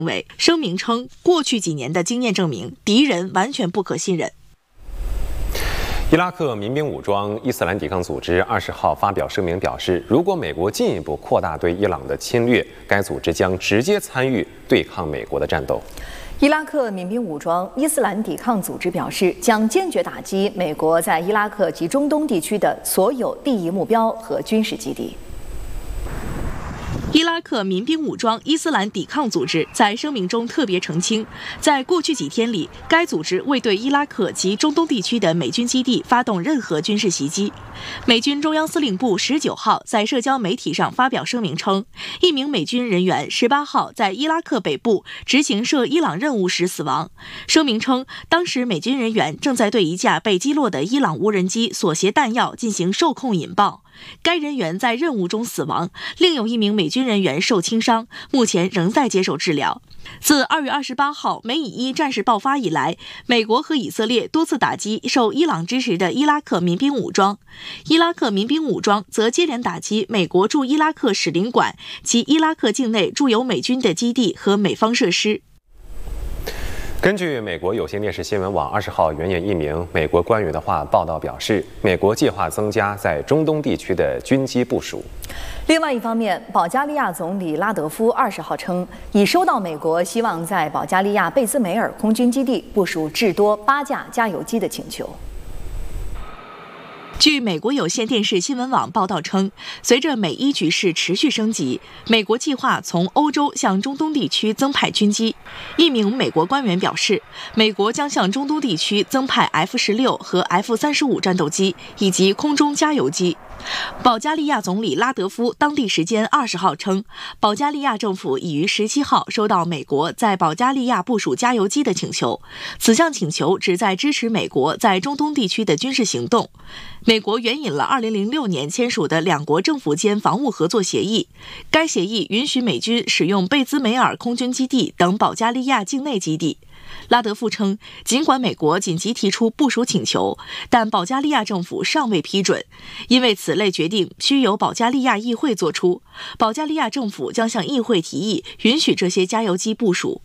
为声明称，过去几年的经验证明，敌人完全不可信任。 伊拉克民兵武装伊斯兰抵抗组织20号发表声明表示，如果美国进一步扩大对伊朗的侵略，该组织将直接参与对抗美国的战斗。 伊拉克民兵武装伊斯兰抵抗组织表示，将坚决打击美国在伊拉克及中东地区的所有利益目标和军事基地。 伊拉克民兵武装伊斯兰抵抗组织在声明中特别澄清，在过去几天里，该组织未对伊拉克及中东地区的美军基地发动任何军事袭击。美军中央司令部19号在社交媒体上发表声明称，一名美军人员18号在伊拉克北部执行涉伊朗任务时死亡。声明称，当时美军人员正在对一架被击落的伊朗无人机所携弹药进行受控引爆。该人员在任务中死亡，另有一名美军人员受轻伤，目前仍在接受治疗。自2月28号美以伊战事爆发以来，美国和以色列多次打击受伊朗支持的伊拉克民兵武装。伊拉克民兵武装则接连打击美国驻伊拉克使领馆及伊拉克境内驻有美军的基地和美方设施。 根据美国有线电视新闻网20号援引一名美国官员的话报道表示，美国计划增加在中东地区的军机部署。 另外一方面，保加利亚总理拉德夫20号称，已收到美国希望在保加利亚贝兹梅尔空军基地部署至多8架加油机的请求。 据美国有线电视新闻网报道称，随着美伊局势持续升级，美国计划从欧洲向中东地区增派军机。一名美国官员表示，美国将向中东地区增派 F-16和 F-35战斗机以及空中加油机。保加利亚总理拉德夫当地时间20号称，保加利亚政府已于17号收到美国在保加利亚部署加油机的请求，此项请求旨在支持美国在中东地区的军事行动。美国援引了2006年签署的两国政府间防务合作协议，该协议允许美军使用贝兹梅尔空军基地等保加利亚境内基地。拉德夫称，尽管美国紧急提出部署请求，但保加利亚政府尚未批准，因为此类决定需由保加利亚议会作出。保加利亚政府将向议会提议允许这些加油机部署。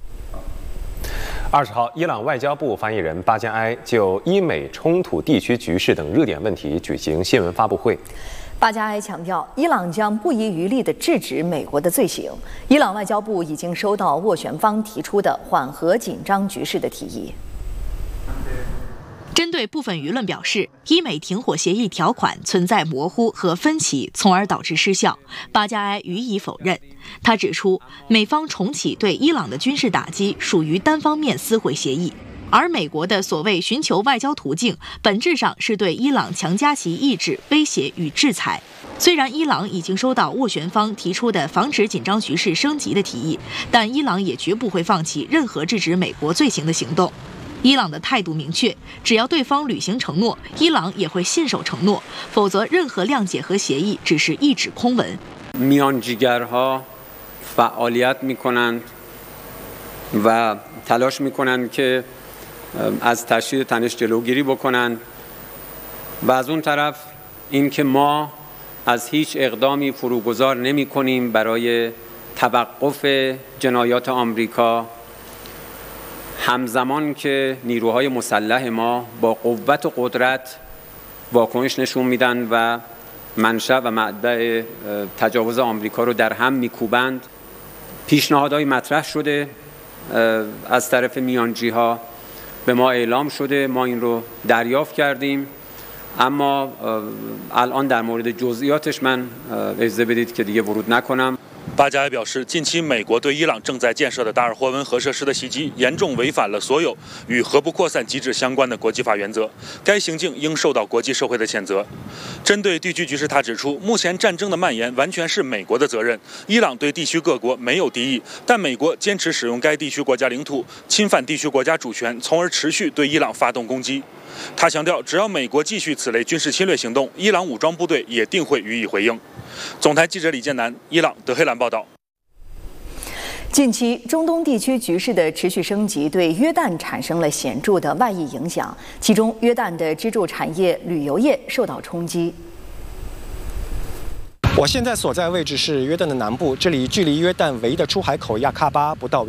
20号，伊朗外交部发言人巴加埃就伊美冲突地区局势等热点问题举行新闻发布会。 巴加埃强调，伊朗将不遗余力地制止美国的罪行。伊朗外交部已经收到斡旋方提出的缓和紧张局势的提议。 针对部分舆论表示，伊美停火协议条款存在模糊和分歧，从而导致失效，巴加埃予以否认。他指出，美方重启对伊朗的军事打击属于单方面撕毁协议，而美国的所谓寻求外交途径，本质上是对伊朗强加其意志、威胁与制裁。虽然伊朗已经收到斡旋方提出的防止紧张局势升级的提议，但伊朗也绝不会放弃任何制止美国罪行的行动。伊朗的态度明确，只要对方履行承诺，伊朗也会信守承诺，否则任何谅解和协议只是一纸空文。 میانجیگرها فعالیت میکنند و تلاش میکنند که از تشدید تنش جلوگیری بکنند و از اون طرف اینکه ما از هیچ اقدامی فروگذار نمی‌کنیم برای توقف جنایات آمریکا، همزمان که نیروهای مسلح ما با قوت و قدرت واکنش نشون میدن و منشأ و منبع تجاوز آمریکا رو در هم میکوبند. پیشنهادهای مطرح شده از طرف میانجی‌ها به ما اعلام شده، ما این رو دریافت کردیم، اما الان در مورد جزئیاتش من اجازه بدید که دیگه ورود نکنم。 巴加埃表示，近期美国对伊朗正在建设的达尔霍温核设施的袭击，严重违反了所有与核不扩散机制相关的国际法原则，该行径应受到国际社会的谴责。针对地区局势，他指出，目前战争的蔓延完全是美国的责任，伊朗对地区各国没有敌意，但美国坚持使用该地区国家领土，侵犯地区国家主权，从而持续对伊朗发动攻击。他强调，只要美国继续此类军事侵略行动，伊朗武装部队也定会予以回应。总台记者李建南，伊朗德黑兰报道。 近期中东地区局势的持续升级，对约旦产生了显著的外溢影响，其中约旦的支柱产业旅游业受到冲击。 我现在所在位置是约旦的南部，这里距离约旦唯一的出海口亚喀巴不到